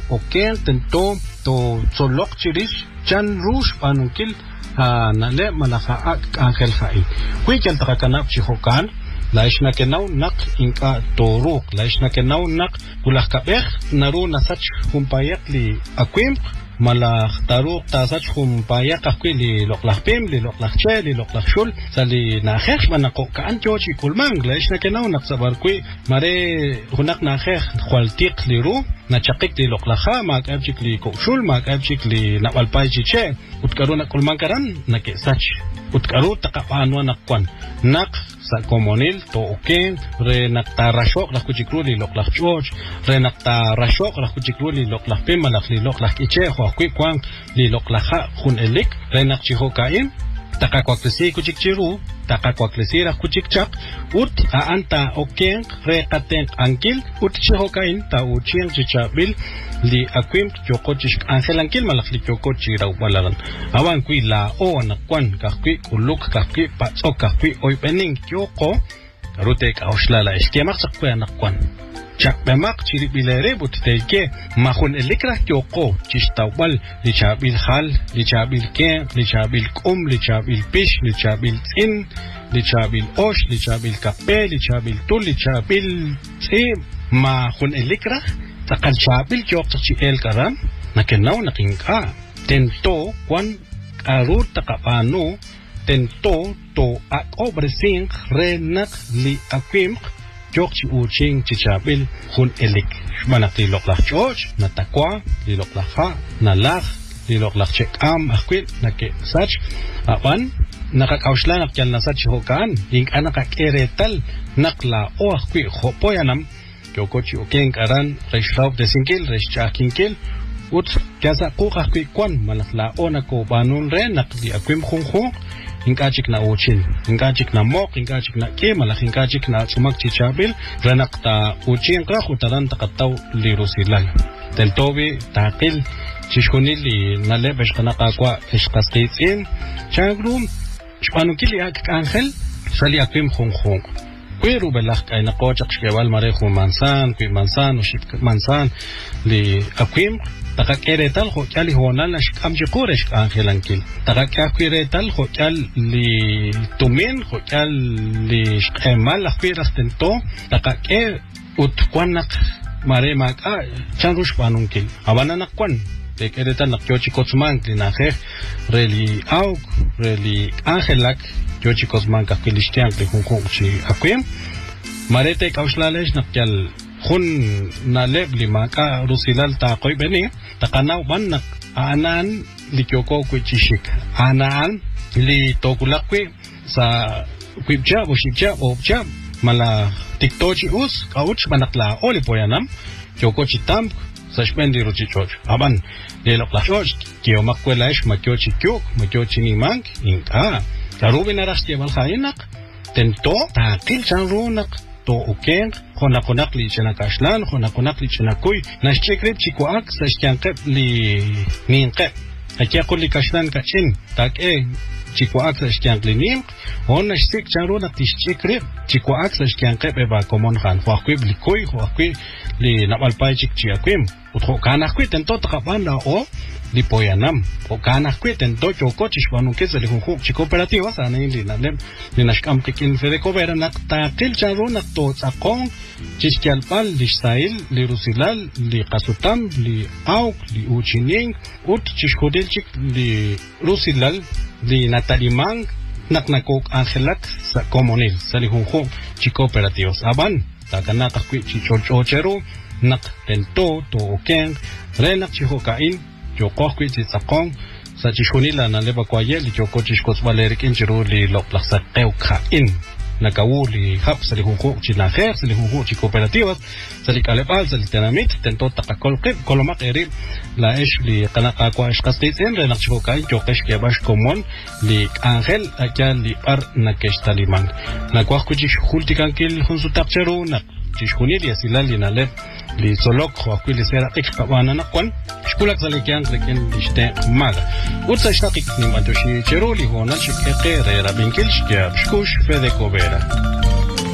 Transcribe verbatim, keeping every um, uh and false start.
oken tento to solok chirish chan rush panunkil a nale malaha angel khai kuikel takakanap chihokan laishna kenau nak inka toruk laishna kenau nak kulah kabeh naru nasach humpayak li akwim malak taruk tasach humpayak akwi li loklahpim li loklahche li loklahshul sali nakhekh manako kan chochi kulmang laishna kenau nak sabarkui mare hunak nakhekh khwaltiq liru nachaqik li loklaha mak abjik li kokshul mak abjik li nawalpai chiche utkaru nak kulmang karan nakesach utkaru takapanwa nakwan nak sa komonil to oken re nakta rashok la kuchikru li loklach choch re nakta rashok la kuchikru li loklach pim malak li loklach iche ho kwi kwang li loklaha khun elik re nakchiho kaim takakwaklesi kuchikchiru takakwaklesi ra kuchikchak ut a anta oken re katen ankil ut chiho kain ta uchien chichabil li akwim chokochish angel ankil malak li chokochi ra walagan awan kwi la o nakwan kakwi kuluk kakwi patso kakwi oipening choko karute ka oshlala eskemak sakwa nakwan chak bemak chiri bilere butiteke mahun elikra choko chistawal li chabil hal li chabil ke li chabil kum li chabil pish li chabil tsin li chabil osh li chabil kape li chabil tul li chabil tsi mahun elikra takal chabil chok chi el karam nakenaw nakinka tento kwan arut takapano tento to akobresing renak li akwim chok chi uching chichabil hun elik manak li loklach choch natakwa li loklach ha nalach li loklach chekam akwil nake sach apan nakakawshla nakyal nasach hokan ing anakakeretal nakla o akwi hopoyanam chokochi oken karan reshrab desinkil reschakinkil ut kasa ko akwi kwan malakla ona ko banun re nakli akwim khungkhung ingkachik na uchin ingkachik na mok ingkachik na ke malak ingkachik na sumak chichabil renakta uchin kra khutaran takataw lirusilal teltobi taqil chishkunil li nale beshqana qaqwa ishqasqitsin chagrum shpanukili ak angel sali akwim khungkhung Kuiru belak ay nakochak shkewal marejo mansan, kui mansan o shik mansan li akwim takakeretal ho kyali honal na shikam jikure shik angelankil takakeretal ho kyal li tumin ho kyal li shkemal akwiras tento takake utkwanak mare maka chanrush panunkil abananak kwan tekeretal nakyochi kotsman linakhe reli aug reli angelak Yochi Kosman Kakilistian de Hunkunchi Akwim Marete Kauslalesh Nakyal Hun Nalebli Maka Rusilal Ta Koi Beni Takanaw Banak Anan Likyoko Kuchishik Anan Li Tokulakwi Sa Kwipja Bushikja Obja Mala Tiktochi Us Kauch Manakla Olipoyanam Kyoko Chitam Sashpendi Ruchichoch Aban Leloklachoch Kiomakwelash Makyochi Kyok Makyochi Nimang Inka Karubin arasti balkhainak tento taqil chanrunak to uken khonakonak li chenakashlan khonakonak li chenakoy nashchekrep chikoak sashkyanqep li ninqep akyaqul li kashlan kachin take chikoak sashkyanqli nim onashsik chanrunak tishchekrep chikoak sashkyanqep eba komon khan khwaqib li koy khwaqib li nabalpay chikchiakwim utho kanakwi tento taqabanda o li poyanam o kanakwi tento choko chishwanu ke zeli hunhu chikooperativa sana li nanem li nashkam kikin fedeko vera naktaqil chanru nakto tsaqon chishkyalpal li sail li rusilal li qasutam li auk li uchining ut chishkodelchik li rusilal li natalimang naknakok angelak sa komonil sali hunhu chikooperativos aban takanakakwi chichochochero nak tento to oken renak chihokain Joko kwiti sakong sa chishunila na leba kwa ye li joko chishkos balerik injiru li loplak sa keuka in nakawu li hap sa li hunku chinafer sa li hunku chikooperativas sa li kalepal sa li tenamit tento takakolkip kolomak eri la esh li kanaka kwa eshkastitsin renak chihokain jokesh kebash komon li angel akya li ar nakesh talimang nakwak kuchish hultikankil hunsu takcheru nak chishunili asilali na leb li solok khwakwi li sera ikqabana nakwan shkulak zalikian lekin lishte maga utsa shtaqik nim antoshi cheroli hona shikeke re rabinkil shkia shkush fede kobera